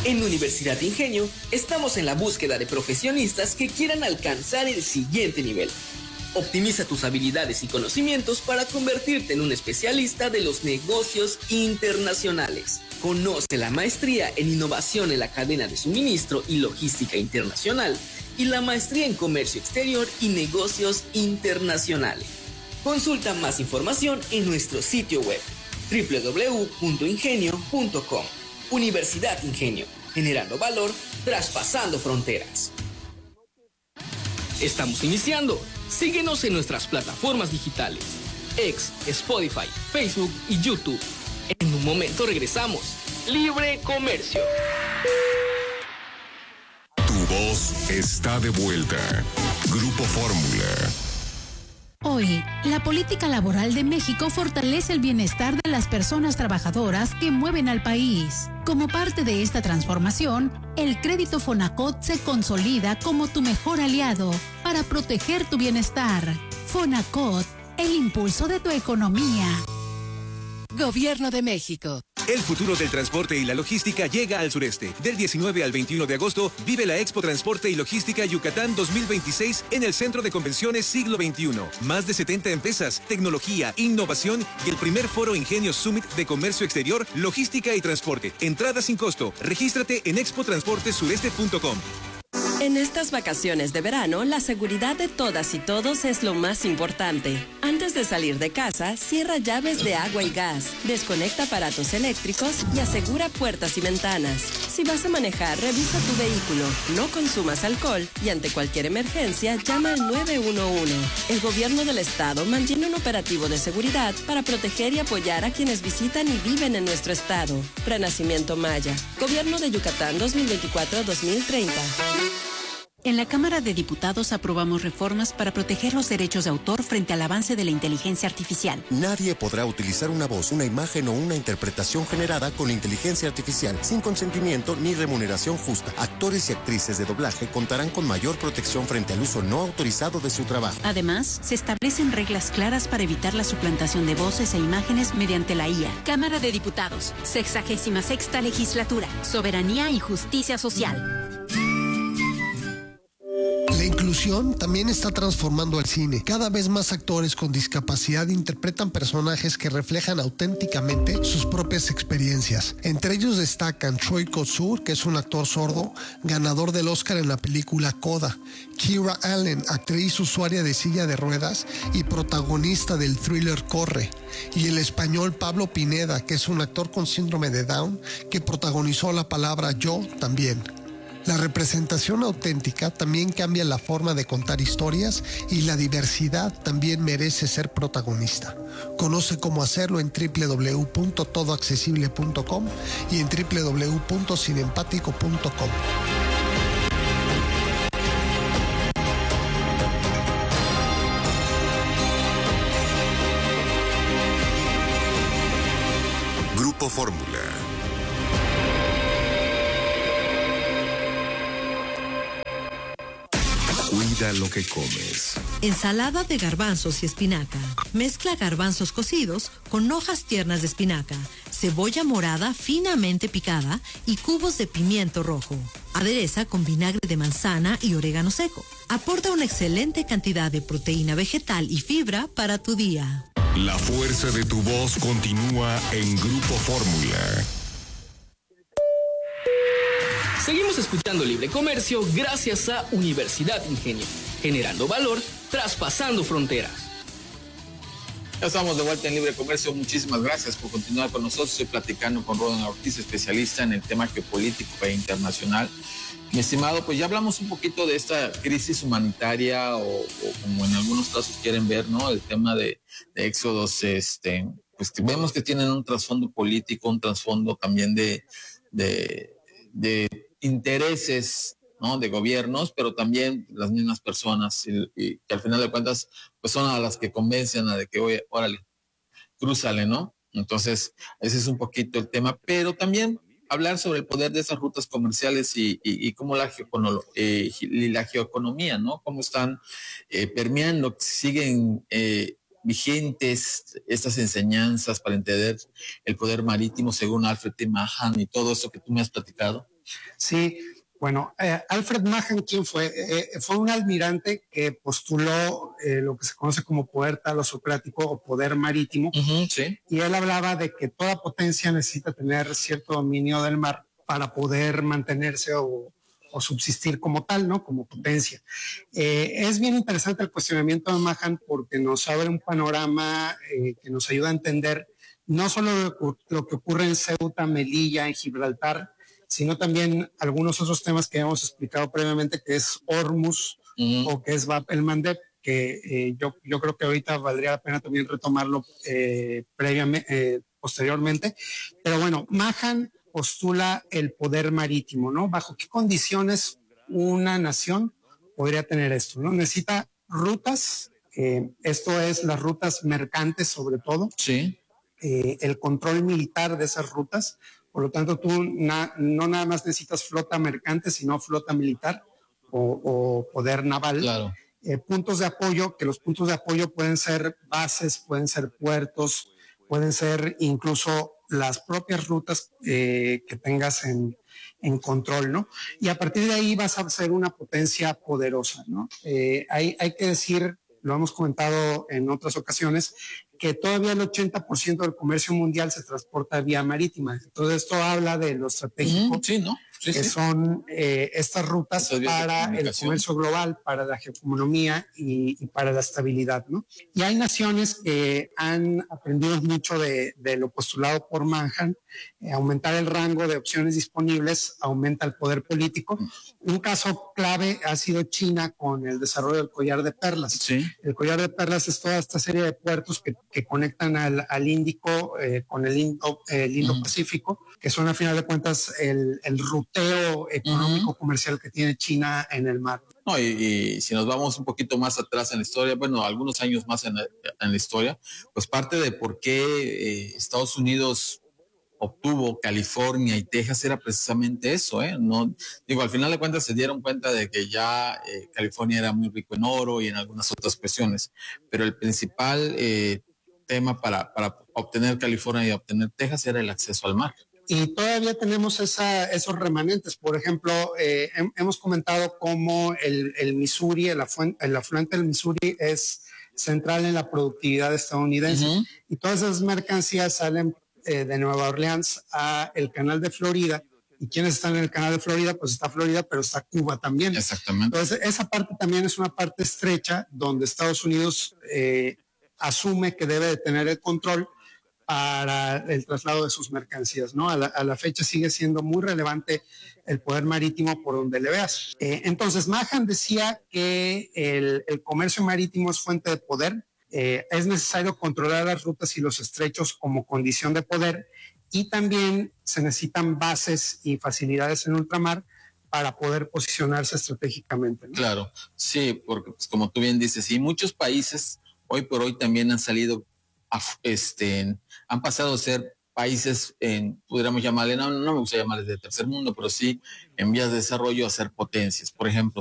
En Universidad Ingenio estamos en la búsqueda de profesionistas que quieran alcanzar el siguiente nivel. Optimiza tus habilidades y conocimientos para convertirte en un especialista de los negocios internacionales. Conoce la maestría en innovación en la cadena de suministro y logística internacional y la maestría en comercio exterior y negocios internacionales. Consulta más información en nuestro sitio web www.ingenio.com. Universidad Ingenio, generando valor, traspasando fronteras. Estamos iniciando. Síguenos en nuestras plataformas digitales, X, Spotify, Facebook y YouTube. En un momento regresamos. Libre Comercio. Tu voz está de vuelta. Grupo Fórmula. Hoy, la política laboral de México fortalece el bienestar de las personas trabajadoras que mueven al país. Como parte de esta transformación, el crédito Fonacot se consolida como tu mejor aliado para proteger tu bienestar. Fonacot, el impulso de tu economía. Gobierno de México. El futuro del transporte y la logística llega al sureste. Del 19 al 21 de agosto, vive la Expo Transporte y Logística Yucatán 2026 en el Centro de Convenciones Siglo XXI. Más de 70 empresas, tecnología, innovación y el primer foro Ingenio Summit de Comercio Exterior, Logística y Transporte. Entrada sin costo. Regístrate en expotransportesureste.com. En estas vacaciones de verano, la seguridad de todas y todos es lo más importante. Antes de salir de casa, cierra llaves de agua y gas, desconecta aparatos eléctricos y asegura puertas y ventanas. Si vas a manejar, revisa tu vehículo, no consumas alcohol y ante cualquier emergencia, llama al 911. El gobierno del estado mantiene un operativo de seguridad para proteger y apoyar a quienes visitan y viven en nuestro estado. Renacimiento Maya. Gobierno de Yucatán 2024-2030. En la Cámara de Diputados aprobamos reformas para proteger los derechos de autor frente al avance de la inteligencia artificial. Nadie podrá utilizar una voz, una imagen o una interpretación generada con inteligencia artificial sin consentimiento ni remuneración justa. Actores y actrices de doblaje contarán con mayor protección frente al uso no autorizado de su trabajo. Además, se establecen reglas claras para evitar la suplantación de voces e imágenes mediante la IA. Cámara de Diputados, 66ª Legislatura, Soberanía y Justicia Social. La inclusión también está transformando al cine. Cada vez más actores con discapacidad interpretan personajes que reflejan auténticamente sus propias experiencias. Entre ellos destacan Troy Kotsur, que es un actor sordo, ganador del Oscar en la película Coda; Kira Allen, actriz usuaria de silla de ruedas y protagonista del thriller Corre; y el español Pablo Pineda, que es un actor con síndrome de Down, que protagonizó La Palabra Yo también. La representación auténtica también cambia la forma de contar historias y la diversidad también merece ser protagonista. Conoce cómo hacerlo en www.todoaccesible.com y en www.cinempático.com. Grupo Fórmula. Cuida lo que comes. Ensalada de garbanzos y espinaca. Mezcla garbanzos cocidos con hojas tiernas de espinaca, cebolla morada finamente picada y cubos de pimiento rojo. Adereza con vinagre de manzana y orégano seco. Aporta una excelente cantidad de proteína vegetal y fibra para tu día. La fuerza de tu voz continúa en Grupo Fórmula. Seguimos escuchando Libre Comercio gracias a Universidad Ingenio, generando valor, traspasando fronteras. Ya estamos de vuelta en Libre Comercio. Muchísimas gracias por continuar con nosotros. Estoy platicando con Roland Ortiz, especialista en el tema geopolítico e internacional. Mi estimado, pues ya hablamos un poquito de esta crisis humanitaria o como en algunos casos quieren ver, ¿no? El tema de éxodos, pues que vemos que tienen un trasfondo político, un trasfondo también de intereses, ¿no? De gobiernos, pero también las mismas personas y que al final de cuentas pues son a las que convencen a de que oye, órale, crúzale, ¿no? Entonces ese es un poquito el tema, pero también hablar sobre el poder de esas rutas comerciales y cómo la geoeconomía, ¿no? Cómo están permeando, siguen vigentes estas enseñanzas para entender el poder marítimo según Alfred T. Mahan y todo eso que tú me has platicado. Sí, bueno, Alfred Mahan, ¿quién fue? Fue un almirante que postuló lo que se conoce como poder talosocrático o poder marítimo. Sí. Y él hablaba de que toda potencia necesita tener cierto dominio del mar para poder mantenerse o subsistir como tal, ¿no? Como potencia. Es bien interesante el cuestionamiento de Mahan porque nos abre un panorama que nos ayuda a entender no solo lo que ocurre en Ceuta, Melilla, en Gibraltar, sino también algunos otros temas que hemos explicado previamente, que es Hormuz o que es Bab el Mandeb, que yo creo que ahorita valdría la pena también retomarlo posteriormente. Pero bueno, Mahan postula el poder marítimo, ¿no? ¿Bajo qué condiciones una nación podría tener esto, ¿no? Necesita rutas, esto es las rutas mercantes sobre todo. Sí. El control militar de esas rutas. Por lo tanto, tú no nada más necesitas flota mercante, sino flota militar o poder naval. Claro. Puntos de apoyo, que los puntos de apoyo pueden ser bases, pueden ser puertos, pueden ser incluso las propias rutas que tengas en control, ¿no? Y a partir de ahí vas a ser una potencia poderosa, ¿no? Hay que decir, lo hemos comentado en otras ocasiones, que todavía el 80% del comercio mundial se transporta vía marítima. Entonces esto habla de lo estratégico que son estas rutas para el comercio global, para la geoeconomía y para la estabilidad, ¿no? Y hay naciones que han aprendido mucho de lo postulado por Mahan. Aumentar el rango de opciones disponibles aumenta el poder político. Un caso clave ha sido China con el desarrollo del collar de perlas. Sí. El collar de perlas es toda esta serie de puertos que conectan al Índico con el Indo-Pacífico, que son a final de cuentas el ruteo económico comercial que tiene China en el mar. No, y si nos vamos un poquito más atrás en la historia, bueno, algunos años más en la historia, pues parte de por qué Estados Unidos obtuvo California y Texas era precisamente eso, No, digo, al final de cuentas se dieron cuenta de que ya California era muy rico en oro y en algunas otras cuestiones, pero el principal tema para obtener California y obtener Texas era el acceso al mar. Y todavía tenemos esos remanentes. Por ejemplo, hemos comentado cómo el Missouri, el afluente del Missouri es central en la productividad estadounidense. Y todas esas mercancías salen de Nueva Orleans a el canal de Florida. ¿Y quiénes están en el canal de Florida? Pues está Florida, pero está Cuba también. Exactamente. Entonces, esa parte también es una parte estrecha donde Estados Unidos asume que debe de tener el control para el traslado de sus mercancías, ¿no? A la fecha sigue siendo muy relevante el poder marítimo por donde le veas. Entonces, Mahan decía que el comercio marítimo es fuente de poder. Es necesario controlar las rutas y los estrechos como condición de poder, y también se necesitan bases y facilidades en ultramar para poder posicionarse estratégicamente, ¿no? Claro, sí, porque pues, como tú bien dices, y muchos países hoy por hoy también han salido, han pasado a ser países, pudiéramos llamarle, no me gusta llamarles de tercer mundo, pero sí en vías de desarrollo a ser potencias. Por ejemplo,